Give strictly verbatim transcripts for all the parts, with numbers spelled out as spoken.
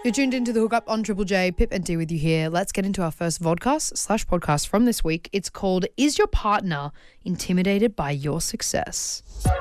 You're tuned into The Hookup on Triple J. Pip and T with you here. Let's get into our first vodcast slash podcast from this week. It's called Is Your Partner Intimidated by Your Success?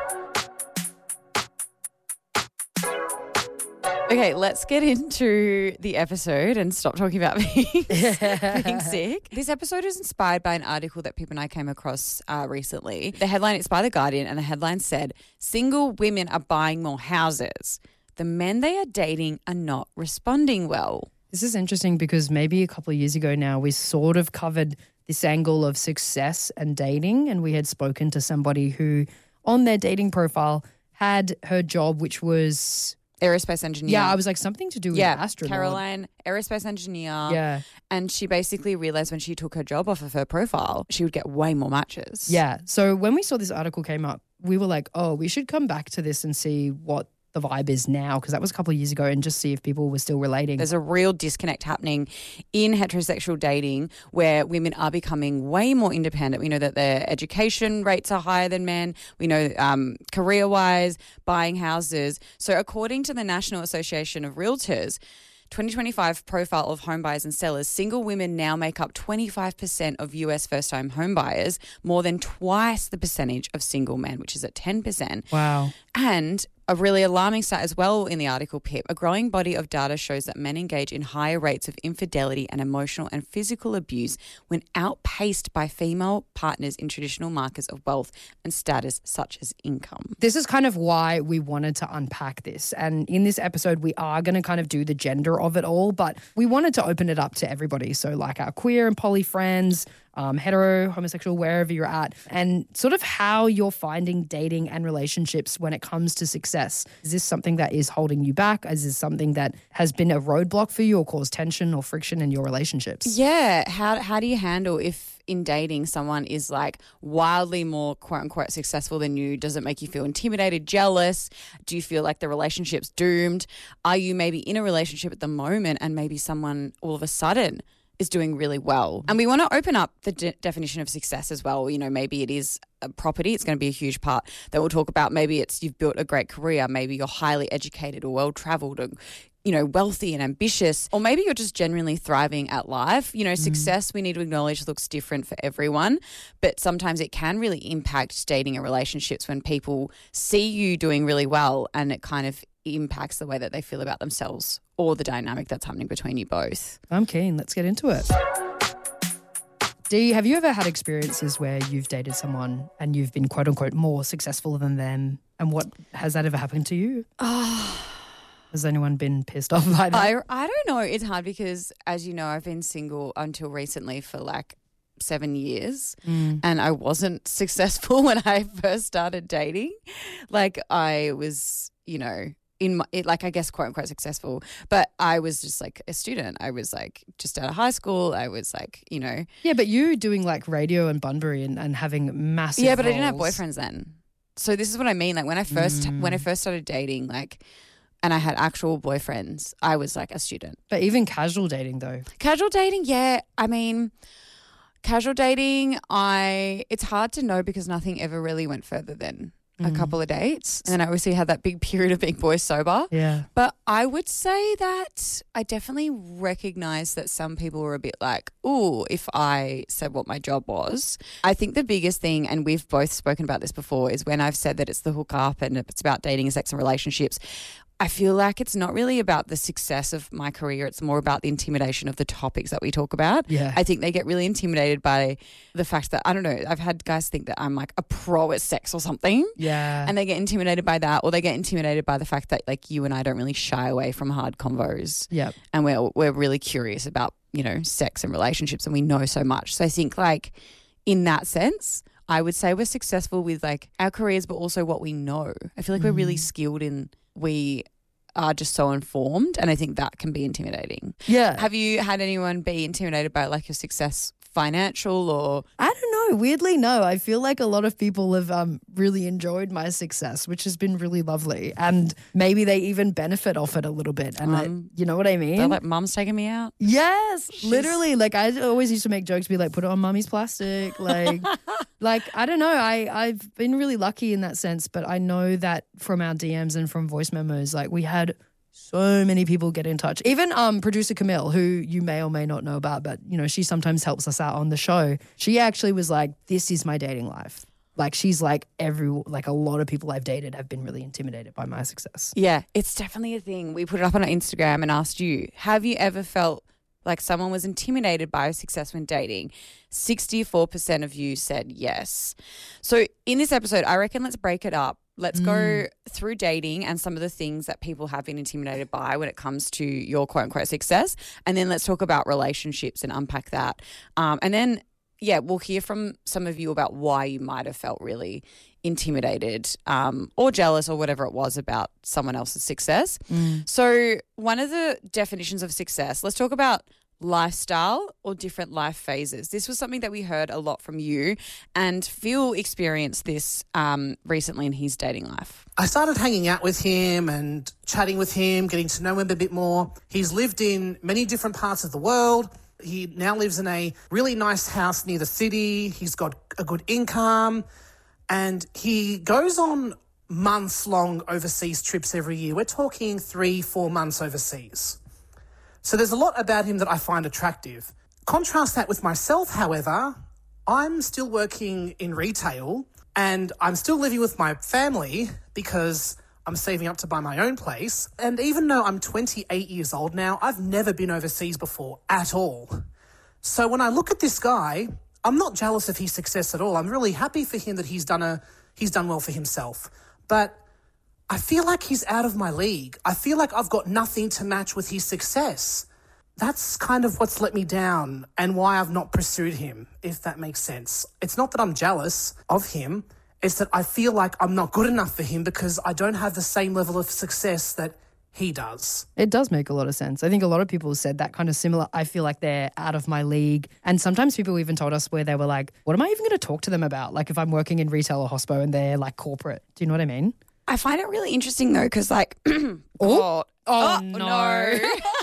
Okay, let's get into the episode and stop talking about me being sick. This episode is inspired by an article that Pip and I came across uh, recently. The headline, it's by The Guardian, and the headline said, single women are buying more houses. The men they are dating are not responding well. This is interesting because maybe a couple of years ago now, we sort of covered this angle of success and dating, and we had spoken to somebody who on their dating profile had her job, which was... aerospace engineer. Yeah, I was like, something to do with yeah, astronaut. Caroline, aerospace engineer. Yeah. And she basically realised when she took her job off of her profile, she would get way more matches. Yeah. So when we saw this article came up, we were like, oh, we should come back to this and see what the vibe is now, because that was a couple of years ago, and just see if people were still relating. There's a real disconnect happening in heterosexual dating where women are becoming way more independent. We know that their education rates are higher than men. We know um, career-wise, buying houses. So according to the National Association of Realtors, twenty twenty-five profile of home buyers and sellers, single women now make up twenty-five percent of U S first-time home buyers, more than twice the percentage of single men, which is at ten percent. Wow. And a really alarming stat as well in the article, Pip, a growing body of data shows that men engage in higher rates of infidelity and emotional and physical abuse when outpaced by female partners in traditional markers of wealth and status such as income. This is kind of why we wanted to unpack this. And in this episode, we are going to kind of do the gender of it all, but we wanted to open it up to everybody. So like our queer and poly friends, Um, hetero, homosexual, wherever you're at, and sort of how you're finding dating and relationships when it comes to success. Is this something that is holding you back? Is this something that has been a roadblock for you or caused tension or friction in your relationships? Yeah. How, how do you handle if in dating someone is like wildly more quote unquote successful than you? Does it make you feel intimidated, jealous? Do you feel like the relationship's doomed? Are you maybe in a relationship at the moment and maybe someone all of a sudden is doing really well? And we want to open up the de- definition of success as well. You know, maybe it is a property. It's going to be a huge part that we'll talk about. Maybe it's you've built a great career. Maybe you're highly educated or well-traveled or, you know, wealthy and ambitious. Or maybe you're just genuinely thriving at life. You know, mm. success, we need to acknowledge, looks different for everyone. But sometimes it can really impact dating and relationships when people see you doing really well and it kind of impacts the way that they feel about themselves or the dynamic that's happening between you both. I'm keen. Let's get into it. Dee, have you ever had experiences where you've dated someone and you've been quote unquote more successful than them? And what has that ever happened to you? Oh. Has anyone been pissed off by that? I, I don't know. It's hard because, as you know, I've been single until recently for like seven years mm. and I wasn't successful when I first started dating. Like I was, you know, in my, it, like I guess quote unquote successful, but I was just like a student. I was like just out of high school. I was like, you know. Yeah, but you doing like radio and Bunbury and, and having massive Yeah, but roles. I didn't have boyfriends then. So this is what I mean. Like when I first, mm. when I first started dating, like, and I had actual boyfriends, I was like a student. But even casual dating though. Casual dating, yeah. I mean, casual dating, I, it's hard to know because nothing ever really went further than a Mm. couple of dates. And then I obviously had that big period of being boy sober. Yeah. But I would say that I definitely recognize that some people were a bit like, ooh, if I said what my job was. I think the biggest thing, and we've both spoken about this before, is when I've said that it's the hookup and it's about dating and sex and relationships, I feel like it's not really about the success of my career. It's more about the intimidation of the topics that we talk about. Yeah. I think they get really intimidated by the fact that, I don't know, I've had guys think that I'm like a pro at sex or something. Yeah. And they get intimidated by that, or they get intimidated by the fact that like you and I don't really shy away from hard convos. Yeah. And we're we're really curious about, you know, sex and relationships, and we know so much. So I think like in that sense, I would say we're successful with like our careers, but also what we know. I feel like mm. we're really skilled in, we are just so informed, and I think that can be intimidating. Yeah. Have you had anyone be intimidated by like your success, financial or? I don't know. Weirdly, no. I feel like a lot of people have um, really enjoyed my success, which has been really lovely. And maybe they even benefit off it a little bit. And Um, I, you know what I mean? They're like, mum's taking me out. Yes, literally. Like I always used to make jokes, be like, put it on mummy's plastic. Like, like I don't know. I, I've been really lucky in that sense, but I know that from our D Ms and from voice memos, like we had so many people get in touch. Even um, producer Camille, who you may or may not know about, but, you know, she sometimes helps us out on the show. She actually was like, this is my dating life. Like, she's like, every, like a lot of people I've dated have been really intimidated by my success. Yeah, it's definitely a thing. We put it up on our Instagram and asked you, have you ever felt like someone was intimidated by your success when dating? sixty-four percent of you said yes. So in this episode, I reckon let's break it up. Let's mm. go through dating and some of the things that people have been intimidated by when it comes to your quote unquote success. And then let's talk about relationships and unpack that. Um, and then, yeah, we'll hear from some of you about why you might have felt really intimidated um, or jealous or whatever it was about someone else's success. Mm. So one of the definitions of success, let's talk about lifestyle or different life phases. This was something that we heard a lot from you, and Phil experienced this um, recently in his dating life. I started hanging out with him and chatting with him, getting to know him a bit more. He's lived in many different parts of the world. He now lives in a really nice house near the city. He's got a good income, and he goes on months-long overseas trips every year. We're talking three, four months overseas. So there's a lot about him that I find attractive. Contrast that with myself, however. I'm still working in retail and I'm still living with my family because I'm saving up to buy my own place. And even though I'm twenty-eight years old now, I've never been overseas before at all. So when I look at this guy, I'm not jealous of his success at all. I'm really happy for him that he's done a he's done well for himself. But I feel like he's out of my league. I feel like I've got nothing to match with his success. That's kind of what's let me down and why I've not pursued him, if that makes sense. It's not that I'm jealous of him. It's that I feel like I'm not good enough for him because I don't have the same level of success that he does. It does make a lot of sense. I think a lot of people said that kind of similar. I feel like they're out of my league. And sometimes people even told us where they were like, what am I even going to talk to them about? Like if I'm working in retail or hospo and they're like corporate. Do you know what I mean? I find it really interesting though, because like, oh, oh, oh, oh no. no.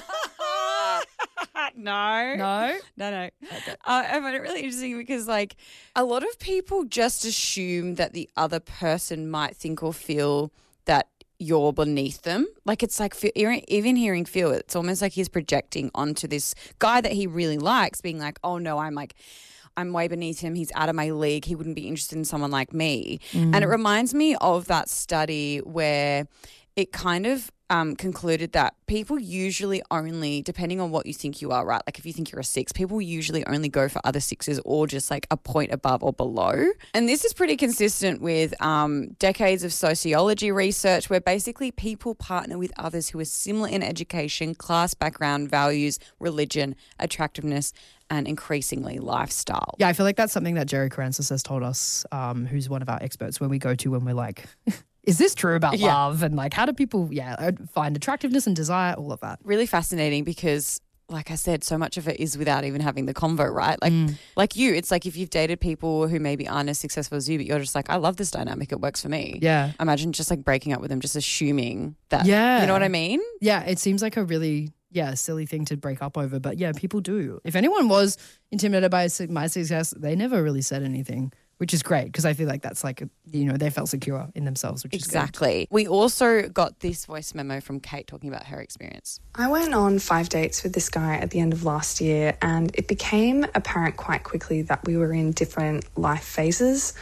no. No? No, no. Okay. Uh, I find it really interesting because like a lot of people just assume that the other person might think or feel that you're beneath them. Like it's like even hearing Phil, it's almost like he's projecting onto this guy that he really likes, being like, oh no, I'm like, I'm way beneath him. He's out of my league. He wouldn't be interested in someone like me. Mm. And it reminds me of that study where it kind of um, concluded that people usually only, depending on what you think you are, right? Like if you think you're a six, people usually only go for other sixes or just like a point above or below. And this is pretty consistent with um, decades of sociology research where basically people partner with others who are similar in education, class background, values, religion, attractiveness, and increasingly lifestyle. Yeah, I feel like that's something that Jerry Karansis has told us, um, who's one of our experts, when we go to when we're like, is this true about yeah. love? And like, how do people, yeah, find attractiveness and desire, all of that? Really fascinating because, like I said, so much of it is without even having the convo, right? Like, mm. like you, it's like if you've dated people who maybe aren't as successful as you, but you're just like, I love this dynamic. It works for me. Yeah. Imagine just like breaking up with them, just assuming that, yeah. you know what I mean? Yeah. It seems like a really, yeah, silly thing to break up over. But yeah, people do. If anyone was intimidated by my success, they never really said anything, which is great because I feel like that's like, you know, they felt secure in themselves, which exactly. is good. We also got this voice memo from Kate talking about her experience. I went on five dates with this guy at the end of last year, and it became apparent quite quickly that we were in different life phases.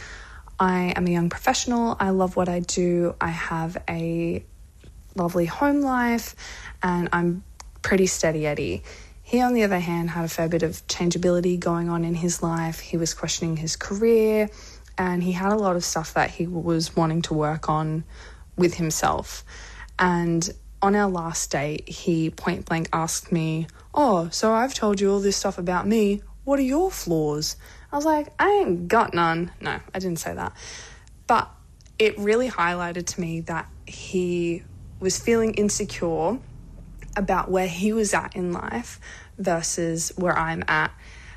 I am a young professional. I love what I do. I have a lovely home life and I'm pretty steady Eddie. He, on the other hand, had a fair bit of changeability going on in his life. He was questioning his career and he had a lot of stuff that he was wanting to work on with himself. And on our last date, he point blank asked me, oh, so I've told you all this stuff about me. What are your flaws? I was like, I ain't got none. No, I didn't say that. But it really highlighted to me that he was feeling insecure about where he was at in life versus where I'm at,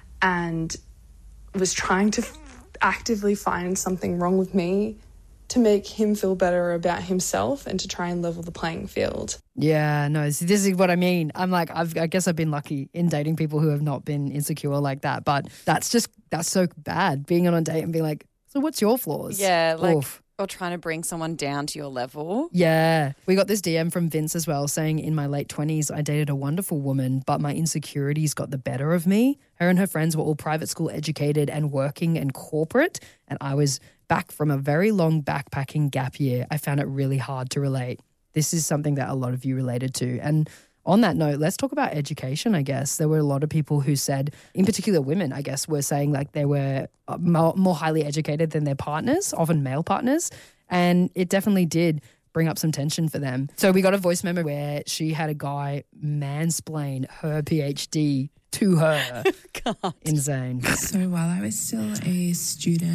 and was trying to f- actively find something wrong with me to make him feel better about himself and to try and level the playing field. Yeah, no, see, this is what I mean. I'm like, I've, I guess I've been lucky in dating people who have not been insecure like that, but that's just, that's so bad, being on a date and being like, so what's your flaws? Yeah, like, Oof. Or trying to bring someone down to your level. Yeah. We got this D M from Vince as well saying, in my late twenties, I dated a wonderful woman, but my insecurities got the better of me. Her and her friends were all private school educated and working and corporate, and I was back from a very long backpacking gap year. I found it really hard to relate. This is something that a lot of you related to. And on that note, let's talk about education, I guess. There were a lot of people who said, in particular women, I guess, were saying like they were more, more highly educated than their partners, often male partners. And it definitely did bring up some tension for them. So we got a voice memo where she had a guy mansplain her PhD to her. God. Insane. So while I was still a student